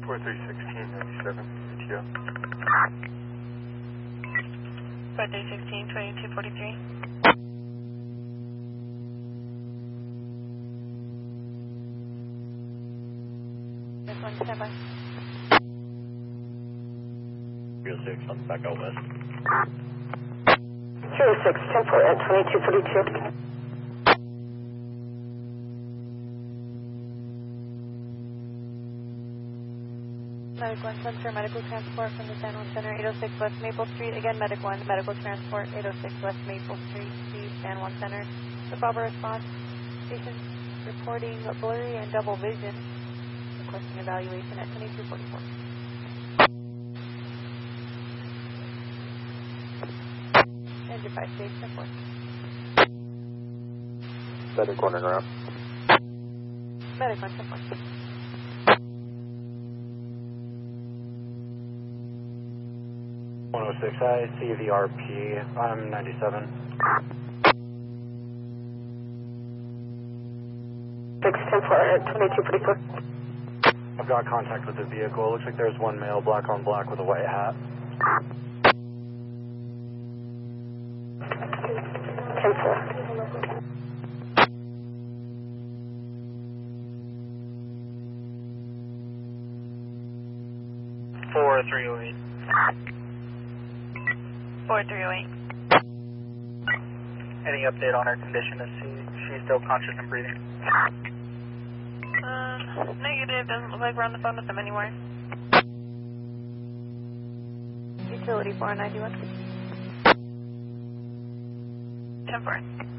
431697, ETO. 4316, 2243. This one, stand by. 306, on back out west. 306, 10-4 at 2242. Medic 1, sensor medical transport from the San Juan Center, 806 West Maple Street. Again, Medic 1, medical transport, 806 West Maple Street, to San Juan Center. The Bravo response, patient reporting blurry and double vision. Requesting evaluation at 2244. And your 5 stage, 10-4. Medic 1 en route. Medic 1, 10-4. I see VRP. I'm 97. 610-4 at 2244. I've got contact with the vehicle. Looks like there's one male, black on black, with a white hat. 10-4. Four 308. 4308. Any update on her condition? Is she still conscious and breathing? Negative. Doesn't look like we're on the phone with them anymore. Utility 491. 10-4.